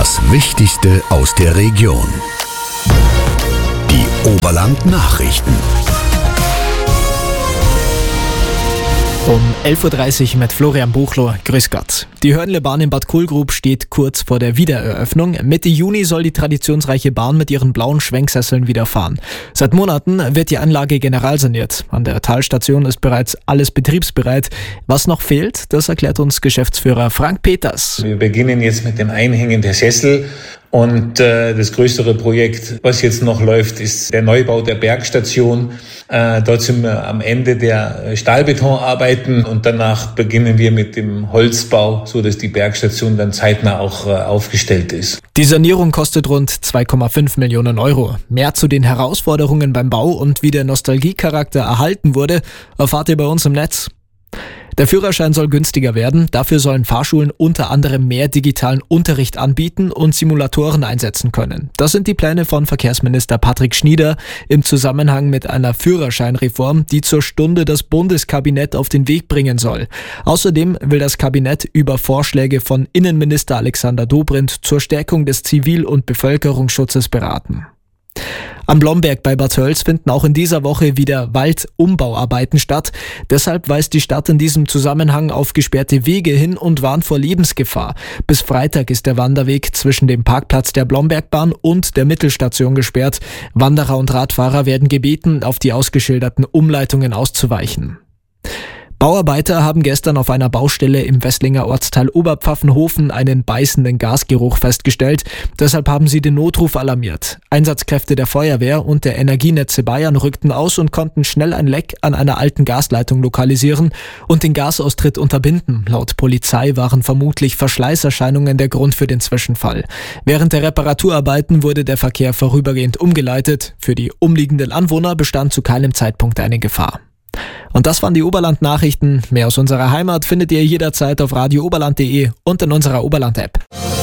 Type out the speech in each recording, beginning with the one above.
Das Wichtigste aus der Region. Die Oberland-Nachrichten. Um 11.30 Uhr mit Florian Buchlo. Grüß Gott. Die Hörnle-Bahn in Bad Kohlgrub steht kurz vor der Wiedereröffnung. Mitte Juni soll die traditionsreiche Bahn mit ihren blauen Schwenksesseln wieder fahren. Seit Monaten wird die Anlage generalsaniert. An der Talstation ist bereits alles betriebsbereit. Was noch fehlt, das erklärt uns Geschäftsführer Frank Peters. Wir beginnen jetzt mit dem Einhängen der Sessel. Und das größere Projekt, was jetzt noch läuft, ist der Neubau der Bergstation. Dort sind wir am Ende der Stahlbetonarbeiten und danach beginnen wir mit dem Holzbau, so dass die Bergstation dann zeitnah auch aufgestellt ist. Die Sanierung kostet rund 2,5 Millionen Euro. Mehr zu den Herausforderungen beim Bau und wie der Nostalgiecharakter erhalten wurde, erfahrt ihr bei uns im Netz. Der Führerschein soll günstiger werden. Dafür sollen Fahrschulen unter anderem mehr digitalen Unterricht anbieten und Simulatoren einsetzen können. Das sind die Pläne von Verkehrsminister Patrick Schnieder im Zusammenhang mit einer Führerscheinreform, die zur Stunde das Bundeskabinett auf den Weg bringen soll. Außerdem will das Kabinett über Vorschläge von Innenminister Alexander Dobrindt zur Stärkung des Zivil- und Bevölkerungsschutzes beraten. Am Blomberg bei Bad Tölz finden auch in dieser Woche wieder Waldumbauarbeiten statt. Deshalb weist die Stadt in diesem Zusammenhang auf gesperrte Wege hin und warnt vor Lebensgefahr. Bis Freitag ist der Wanderweg zwischen dem Parkplatz der Blombergbahn und der Mittelstation gesperrt. Wanderer und Radfahrer werden gebeten, auf die ausgeschilderten Umleitungen auszuweichen. Bauarbeiter haben gestern auf einer Baustelle im Wesslinger Ortsteil Oberpfaffenhofen einen beißenden Gasgeruch festgestellt. Deshalb haben sie den Notruf alarmiert. Einsatzkräfte der Feuerwehr und der Energienetze Bayern rückten aus und konnten schnell ein Leck an einer alten Gasleitung lokalisieren und den Gasaustritt unterbinden. Laut Polizei waren vermutlich Verschleißerscheinungen der Grund für den Zwischenfall. Während der Reparaturarbeiten wurde der Verkehr vorübergehend umgeleitet. Für die umliegenden Anwohner bestand zu keinem Zeitpunkt eine Gefahr. Und das waren die Oberland-Nachrichten. Mehr aus unserer Heimat findet ihr jederzeit auf radiooberland.de und in unserer Oberland-App.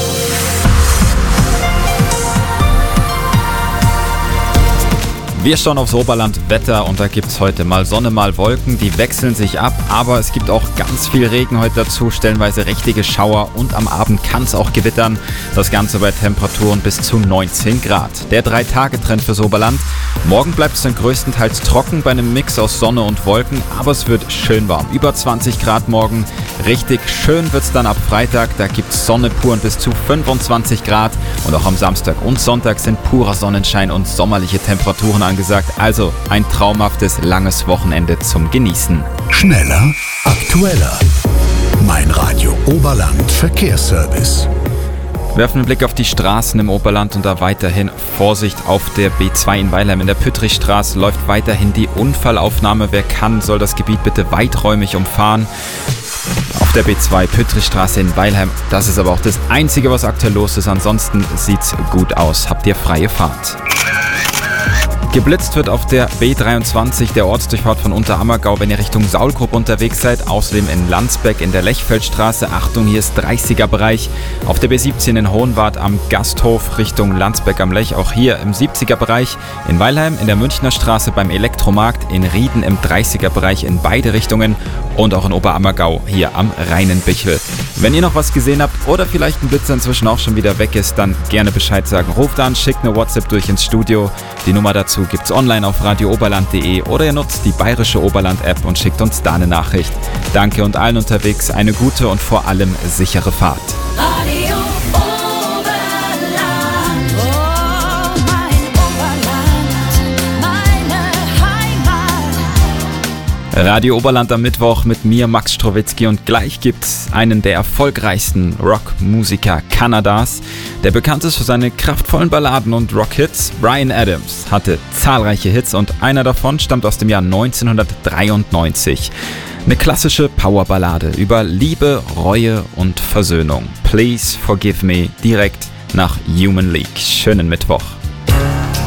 Wir schauen aufs Oberland-Wetter und da gibt's heute mal Sonne, mal Wolken, die wechseln sich ab, aber es gibt auch ganz viel Regen heute dazu, stellenweise richtige Schauer und am Abend kann es auch gewittern. Das Ganze bei Temperaturen bis zu 19 Grad. Der 3-Tage-Trend fürs Oberland. Morgen bleibt es dann größtenteils trocken bei einem Mix aus Sonne und Wolken, aber es wird schön warm. Über 20 Grad morgen. Richtig schön wird's dann ab Freitag, da gibt's Sonne pur und bis zu 25 Grad. Und auch am Samstag und Sonntag sind purer Sonnenschein und sommerliche Temperaturen angesagt. Also ein traumhaftes, langes Wochenende zum Genießen. Schneller, aktueller. Mein Radio Oberland Verkehrsservice. Werfen einen Blick auf die Straßen im Oberland und da weiterhin Vorsicht auf der B2 in Weilheim. In der Püttrichstraße läuft weiterhin die Unfallaufnahme. Wer kann, soll das Gebiet bitte weiträumig umfahren. Auf der B2 Püttrichstraße in Weilheim. Das ist aber auch das Einzige, was aktuell los ist. Ansonsten sieht's gut aus. Habt ihr freie Fahrt. Geblitzt wird auf der B23, der Ortsdurchfahrt von Unterammergau, wenn ihr Richtung Saulgrub unterwegs seid. Außerdem in Landsbeck in der Lechfeldstraße. Achtung, hier ist 30er-Bereich. Auf der B17 in Hohenwart am Gasthof Richtung Landsbeck am Lech. Auch hier im 70er-Bereich. In Weilheim in der Münchner Straße beim Elektromarkt. In Rieden im 30er-Bereich in beide Richtungen. Und auch in Oberammergau hier am Rheinenbichel. Wenn ihr noch was gesehen habt oder vielleicht ein Blitzer inzwischen auch schon wieder weg ist, dann gerne Bescheid sagen. Ruft an, schickt eine WhatsApp durch ins Studio. Die Nummer dazu gibt's online auf radiooberland.de oder ihr nutzt die bayerische Oberland-App und schickt uns da eine Nachricht. Danke und allen unterwegs eine gute und vor allem sichere Fahrt. Radio Oberland, oh mein Oberland, meine Heimat. Radio Oberland am Mittwoch mit mir, Max Strowitzki, und gleich gibt's einen der erfolgreichsten Rockmusiker Kanadas. Der bekannt ist für seine kraftvollen Balladen und Rockhits. Bryan Adams hatte zahlreiche Hits und einer davon stammt aus dem Jahr 1993. Eine klassische Powerballade über Liebe, Reue und Versöhnung. Please Forgive Me, direkt nach Human League. Schönen Mittwoch.